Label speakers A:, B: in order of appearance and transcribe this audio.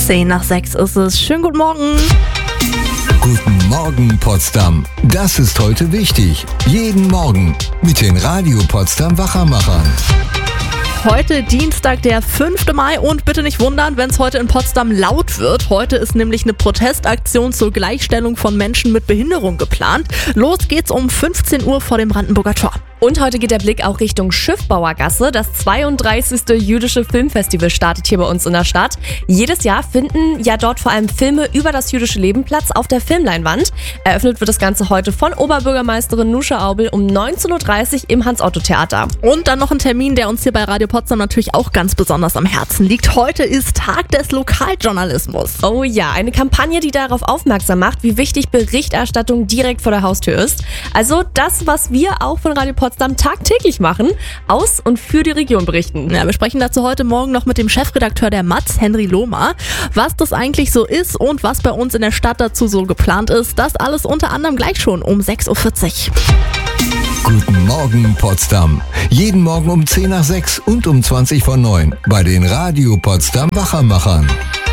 A: 10 nach 6 ist es. Schönen guten Morgen.
B: Guten Morgen, Potsdam. Das ist heute wichtig. Jeden Morgen mit den Radio Potsdam Wachermachern.
A: Heute Dienstag, der 5. Mai und bitte nicht wundern, wenn es heute in Potsdam laut wird. Heute ist nämlich eine Protestaktion zur Gleichstellung von Menschen mit Behinderung geplant. Los geht's um 15 Uhr vor dem Brandenburger Tor.
C: Und heute geht der Blick auch Richtung Schiffbauergasse. Das 32. jüdische Filmfestival startet hier bei uns in der Stadt. Jedes Jahr finden ja dort vor allem Filme über das jüdische Leben Platz auf der Filmleinwand. Eröffnet wird das Ganze heute von Oberbürgermeisterin Nusche Aubel um 19.30 Uhr im Hans-Otto-Theater.
A: Und dann noch ein Termin, der uns hier bei Radio Potsdam natürlich auch ganz besonders am Herzen liegt. Heute ist Tag des Lokaljournalismus.
C: Oh ja, eine Kampagne, die darauf aufmerksam macht, wie wichtig Berichterstattung direkt vor der Haustür ist. Also das, was wir auch von Radio Potsdam tagtäglich machen, aus und für die Region berichten.
A: Ja, wir sprechen dazu heute Morgen noch mit dem Chefredakteur der Matz, Henry Lohmer. Was das eigentlich so ist und was bei uns in der Stadt dazu so geplant ist, das alles unter anderem gleich schon um 6.40 Uhr.
B: Guten Morgen, Potsdam. Jeden Morgen um 10 nach 6 und um 20 vor 9 bei den Radio Potsdam Wachermachern.